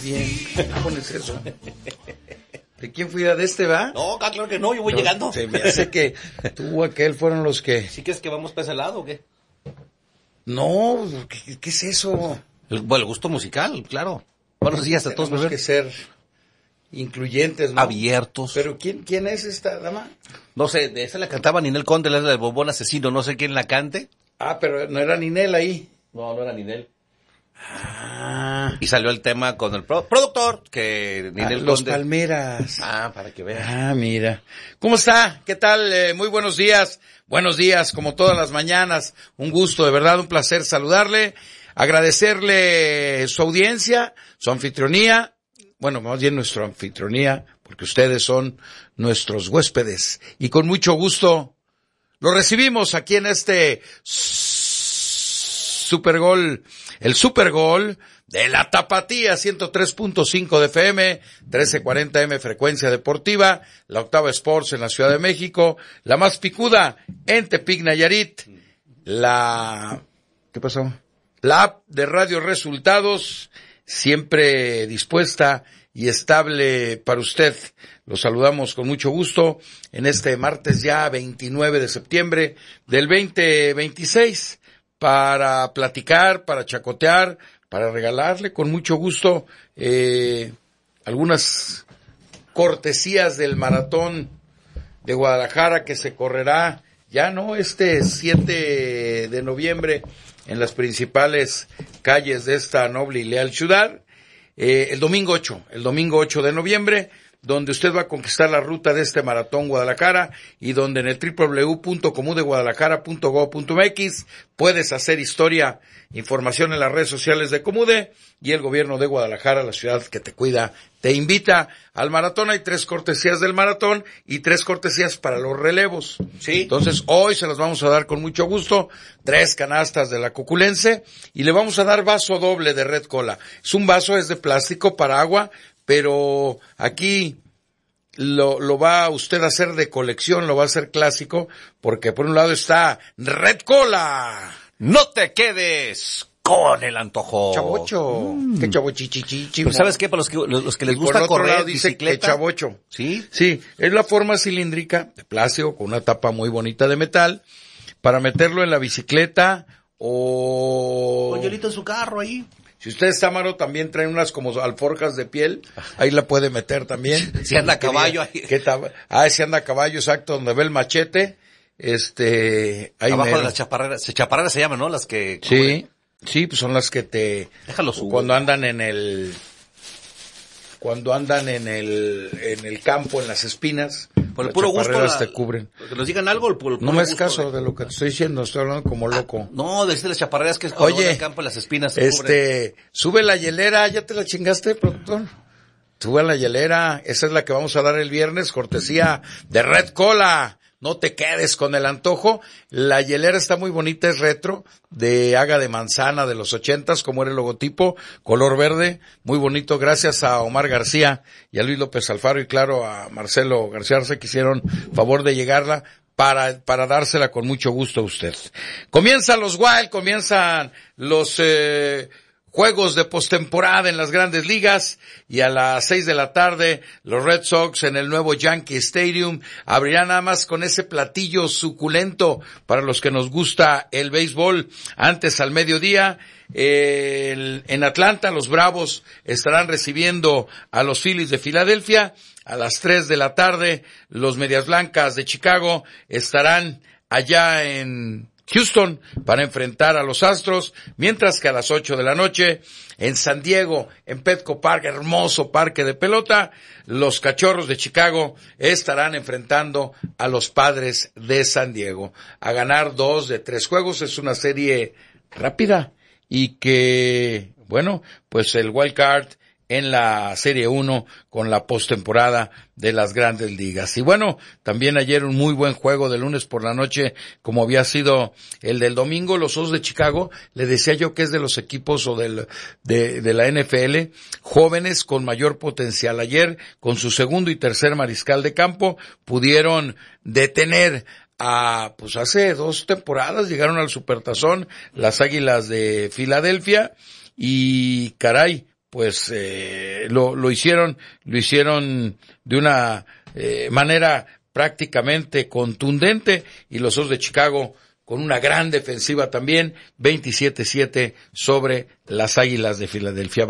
bien. ¿Qué pones eso? ¿De quién fui de este, va? No, claro que no, yo voy llegando. Se me hace que tú o aquel fueron los que... ¿Sí crees que vamos para ese lado o qué? No, ¿qué es eso? El gusto musical, claro. Buenos días a todos. Tenemos que ser incluyentes, ¿no? Abiertos. Pero ¿quién es esta dama? No sé, de esa la cantaba Ninel Conde, la del Bombón Asesino, no sé quién la cante. Ah, pero no era Ninel ahí. No era Ninel. Ah. Y salió el tema con el productor, que Ninel Conde. Los Palmeras. Para que veas. Ah, mira. ¿Cómo está? ¿Qué tal? Muy buenos días. Buenos días, como todas las mañanas. Un gusto, de verdad, un placer saludarle. Agradecerle su audiencia, su anfitrionía. Bueno, más bien nuestra anfitrionía, porque ustedes son nuestros huéspedes. Y con mucho gusto lo recibimos aquí en este Supergol, el Supergol de la Tapatía, 103.5 de FM, 1340M frecuencia deportiva, la Octava Sports en la Ciudad de México, la más picuda en Tepic, Nayarit, ¿qué pasó? La app de Radio Resultados, siempre dispuesta y estable para usted. Los saludamos con mucho gusto en este martes ya 29 de septiembre del 2026 para platicar, para chacotear, para regalarle con mucho gusto algunas cortesías del maratón de Guadalajara que se correrá ya no este 7 de noviembre en las principales calles de esta noble y leal ciudad, el domingo 8 de noviembre, donde usted va a conquistar la ruta de este maratón Guadalajara y donde en el www.comudeguadalajara.gov.mx puedes hacer historia, información en las redes sociales de Comude y el gobierno de Guadalajara, la ciudad que te cuida, te invita al maratón. Hay 3 cortesías del maratón y 3 cortesías para los relevos. Sí. Entonces hoy se las vamos a dar con mucho gusto, 3 canastas de la Cuculense y le vamos a dar vaso doble de Red Cola. Es un vaso, es de plástico para agua, pero aquí lo va usted a hacer de colección, lo va a hacer clásico, porque por un lado está Red Cola. No te quedes con el antojo. Chavocho. Qué chavochichichichi. Pero ¿sabes qué? Para los que les gusta correr, dice bicicleta. Que chavocho. ¿Sí? Sí, es la forma cilíndrica de plástico con una tapa muy bonita de metal para meterlo en la bicicleta o... Con hielito en su carro ahí. Si usted es Támaro, también traen unas como alforjas de piel, ahí la puede meter también. Si anda a caballo ahí. Si anda a caballo, exacto, donde ve el machete, ahí abajo mero. de las chaparreras se llaman, ¿no? Las que... Sí, pues son las que te... Déjalo subir. Cuando andan en el campo, en las espinas, por el las puro chaparreras gusto te cubren. Que nos digan algo, por el puro No me hagas gusto caso de lo que te estoy diciendo, estoy hablando como loco. No, desde las chaparreras que es cuando van al campo las espinas se cubren. Sube la hielera, ¿ya te la chingaste, productor? Sube la hielera, esa es la que vamos a dar el viernes, cortesía de Red Cola. No te quedes con el antojo. La hielera está muy bonita, es retro, de haga de manzana de los 80s, como era el logotipo, color verde, muy bonito. Gracias a Omar García y a Luis López Alfaro y claro a Marcelo García Arce que hicieron favor de llegarla para dársela con mucho gusto a usted. Comienzan los los juegos de postemporada en las grandes ligas y a las 6 de la tarde los Red Sox en el nuevo Yankee Stadium abrirán nada más con ese platillo suculento para los que nos gusta el béisbol. Antes al mediodía en Atlanta los Bravos estarán recibiendo a los Phillies de Filadelfia. A las 3 de la tarde los Medias Blancas de Chicago estarán allá en Houston para enfrentar a los Astros, mientras que a las 8 de la noche en San Diego, en Petco Park, hermoso parque de pelota, los Cachorros de Chicago estarán enfrentando a los Padres de San Diego. A ganar 2 de 3 juegos, es una serie rápida y que, bueno, pues el wild card en la Serie 1 con la postemporada de las Grandes Ligas. Y bueno, también ayer un muy buen juego de lunes por la noche, como había sido el del domingo, los Osos de Chicago, le decía yo que es de los equipos o de la NFL, jóvenes con mayor potencial. Ayer, con su segundo y tercer mariscal de campo, pudieron detener pues hace 2 temporadas llegaron al Supertazón las Águilas de Filadelfia y caray, pues lo hicieron de una manera prácticamente contundente, y los Osos de Chicago con una gran defensiva también, 27-7 sobre las Águilas de Filadelfia.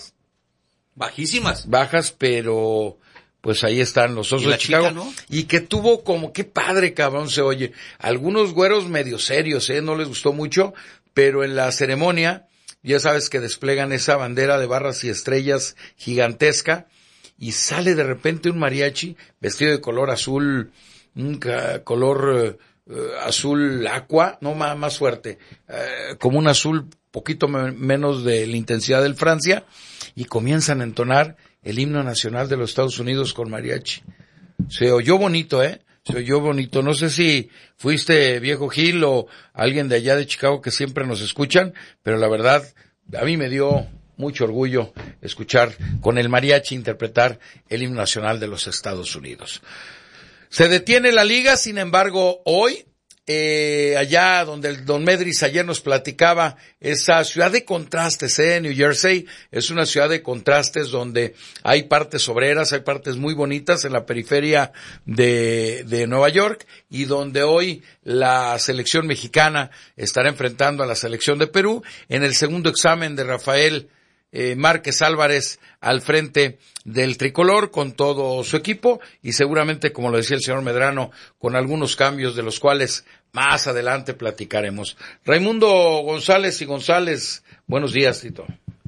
Bajísimas. Bajas, pero pues ahí están los Osos de Chicago. Chica, ¿no? Y que tuvo como, qué padre, cabrón, se oye. Algunos güeros medio serios, no les gustó mucho, pero en la ceremonia, ya sabes que desplegan esa bandera de barras y estrellas gigantesca, y sale de repente un mariachi vestido de color azul, un color azul aqua, no más fuerte, como un azul poquito menos de la intensidad del Francia, y comienzan a entonar el himno nacional de los Estados Unidos con mariachi. Se oyó bonito, se oyó bonito. No sé si fuiste Viejo Gil o alguien de allá de Chicago que siempre nos escuchan, pero la verdad, a mí me dio mucho orgullo escuchar con el mariachi interpretar el himno nacional de los Estados Unidos. Se detiene la liga, sin embargo, hoy, allá donde el Don Medris ayer nos platicaba, esa ciudad de contrastes, New Jersey, es una ciudad de contrastes donde hay partes obreras, hay partes muy bonitas en la periferia de Nueva York, y donde hoy la selección mexicana estará enfrentando a la selección de Perú en el segundo examen de Rafael Márquez Álvarez al frente del tricolor con todo su equipo, y seguramente, como lo decía el señor Medrano, con algunos cambios de los cuales más adelante platicaremos. Raimundo González y González, buenos días, Tito.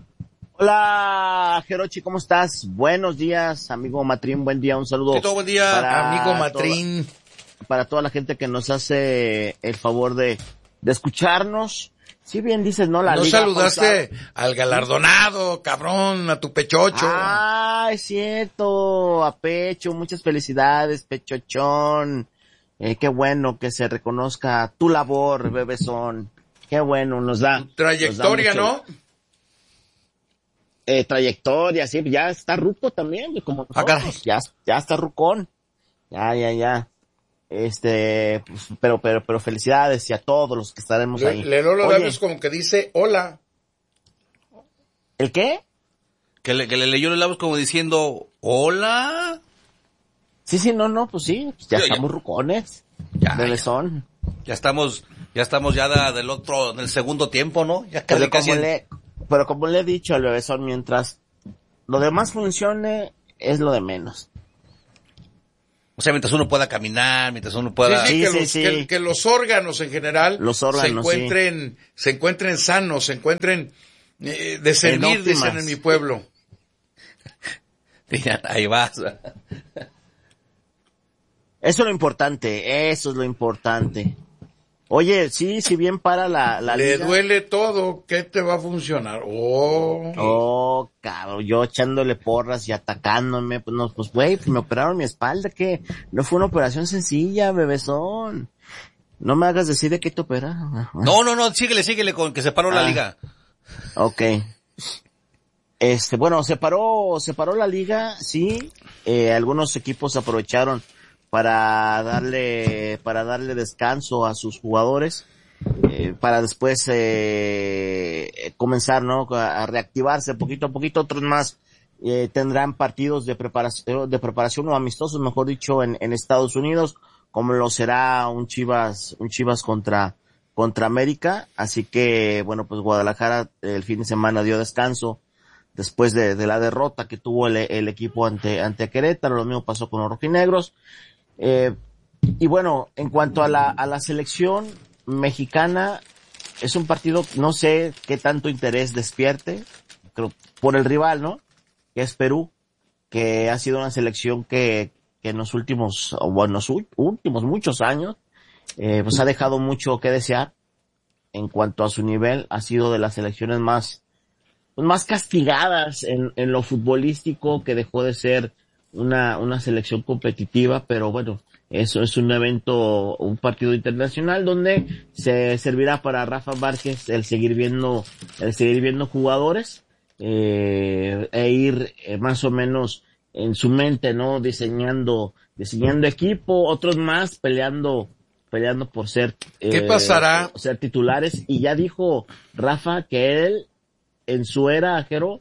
Hola, Jerochi, ¿cómo estás? Buenos días, amigo Matrín, buen día, un saludo. Tito, buen día, amigo Matrín. Para toda la gente que nos hace el favor de escucharnos. Si bien dices, ¿no? No saludaste al galardonado, cabrón, a tu Pechocho. Ah, es cierto, a Pecho, muchas felicidades, Pechochón. Qué bueno que se reconozca tu labor, bebezón. Qué bueno, nos da. Tu trayectoria, ¿no? Trayectoria, sí, ya está ruco también, como nosotros. Ya está rucón. Ya. Pues, pero felicidades y a todos los que estaremos ahí. Lelo lo vemos como que dice hola. ¿El qué? Que le leyó los labios como diciendo hola. Sí, no, pues sí, ya estamos rucones. Bebezón. Ya estamos ya del otro, del segundo tiempo, ¿no? Ya casi. Pero como le he dicho al bebezón, mientras lo demás funcione, es lo de menos. O sea, mientras uno pueda caminar, mientras uno pueda... Que los órganos en general se encuentren sanos, se encuentren de servir, dicen en mi pueblo. Ahí vas. Eso es lo importante. Oye, sí, si bien para la Le liga, duele todo, ¿qué te va a funcionar? Cabrón, yo echándole porras y atacándome, pues güey, me operaron mi espalda, que no fue una operación sencilla, bebezón. No me hagas decir de qué te operaron. No, síguele con que se paró la liga. Okay. Bueno, se paró la liga, sí, algunos equipos aprovecharon para darle descanso a sus jugadores, para después comenzar, ¿no?, a reactivarse poquito a poquito. Otros más tendrán partidos de preparación o amistosos, mejor dicho, en Estados Unidos, como lo será un Chivas contra América. Así que, bueno, pues Guadalajara el fin de semana dio descanso después de la derrota que tuvo el equipo ante Querétaro. Lo mismo pasó con los rojinegros. Y bueno, en cuanto a la selección mexicana, es un partido, no sé qué tanto interés despierte, creo, por el rival, ¿no?, que es Perú, que ha sido una selección que en los últimos muchos años, pues ha dejado mucho que desear en cuanto a su nivel. Ha sido de las selecciones más castigadas en lo futbolístico, que dejó de ser una selección competitiva. Pero bueno, eso es un partido internacional donde se servirá para Rafa Márquez el seguir viendo jugadores, e ir más o menos en su mente, ¿no?, diseñando equipo, otros más peleando por ser ¿qué pasará? Ser titulares. Y ya dijo Rafa que él, en su era, Jero,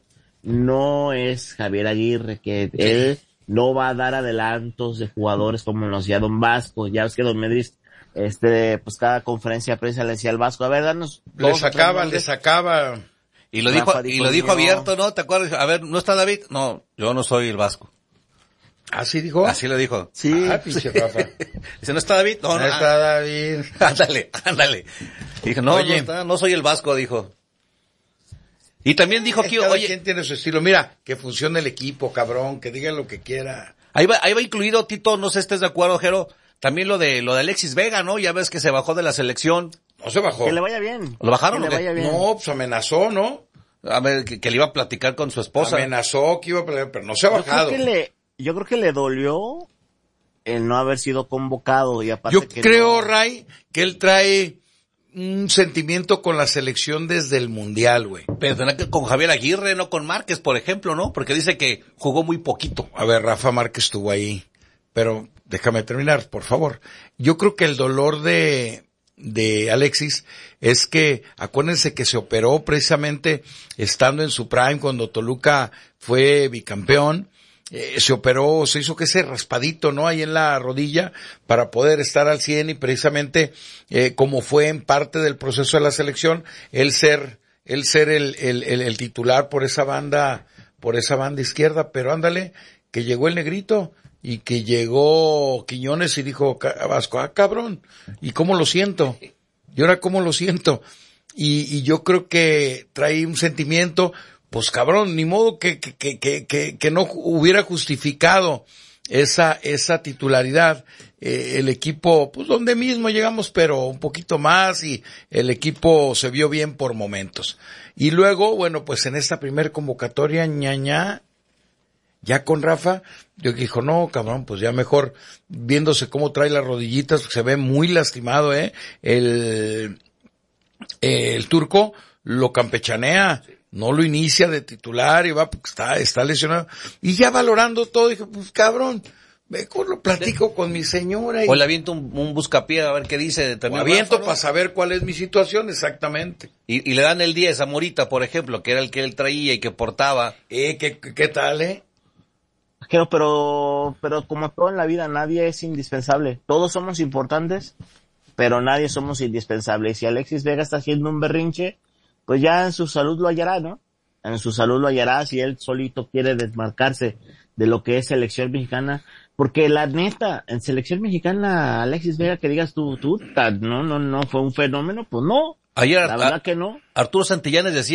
no es Javier Aguirre, que él no va a dar adelantos de jugadores como lo hacía Don Vasco. Ya ves que Don Medris, pues cada conferencia de prensa le decía al Vasco, a ver, danos. Le sacaba. Y lo dijo abierto, ¿no? ¿Te acuerdas? A ver, ¿no está David? No, yo no soy el Vasco. ¿Así dijo? Así lo dijo. Sí. Pinche Rafa. Dice, ¿no está David? No está David. Ándale. Dijo, no, oye, no soy el Vasco, dijo. Y también dijo que, oye, ¿quién tiene su estilo? Mira, que funcione el equipo, cabrón, que diga lo que quiera. Ahí va incluido, Tito, no sé si estés de acuerdo, Jero, también lo de Alexis Vega, ¿no? Ya ves que se bajó de la selección. No se bajó. Que le vaya bien. ¿Lo bajaron que o le qué? vaya bien. No, pues amenazó, ¿no? A ver, que le iba a platicar con su esposa. Amenazó que iba a pelear, pero no se ha bajado. Yo creo que le dolió el no haber sido convocado y aparte yo creo, Ray, que él trae un sentimiento con la selección desde el Mundial, güey. Pero tendrá que con Javier Aguirre, no con Márquez, por ejemplo, ¿no? Porque dice que jugó muy poquito. A ver, Rafa Márquez estuvo ahí, pero déjame terminar, por favor. Yo creo que el dolor de Alexis es que, acuérdense que se operó precisamente estando en su prime cuando Toluca fue bicampeón. Se operó, se hizo que ese raspadito, ¿no? Ahí en la rodilla para poder estar al 100 y precisamente, como fue en parte del proceso de la selección, él ser el titular por esa banda izquierda, pero ándale, que llegó el Negrito y que llegó Quiñones y dijo, Vasco, cabrón, ¿y cómo lo siento? ¿Y ahora cómo lo siento? Y yo creo que trae un sentimiento. Pues cabrón, ni modo que no hubiera justificado esa titularidad. El equipo, pues donde mismo llegamos, pero un poquito más y el equipo se vio bien por momentos. Y luego, bueno, pues en esta primer convocatoria, ya con Rafa, yo dijo, no, cabrón, pues ya mejor viéndose cómo trae las rodillitas, se ve muy lastimado, el turco lo campechanea. No lo inicia de titular y va porque está lesionado. Y ya valorando todo, dije, pues cabrón, mejor lo platico con mi señora. O le aviento un buscapié a ver qué dice. O aviento para saber cuál es mi situación exactamente. Y le dan el 10 a Morita, por ejemplo, que era el que él traía y que portaba. ¿Qué tal, Pero como todo en la vida, nadie es indispensable. Todos somos importantes, pero nadie somos indispensables. Si Alexis Vega está haciendo un berrinche, pues ya en su salud lo hallará, ¿no? En su salud lo hallará si él solito quiere desmarcarse de lo que es selección mexicana. Porque la neta, en selección mexicana, Alexis Vega, que digas tú, no fue un fenómeno, pues no. Ayer, la verdad que no. Arturo Santillanes decía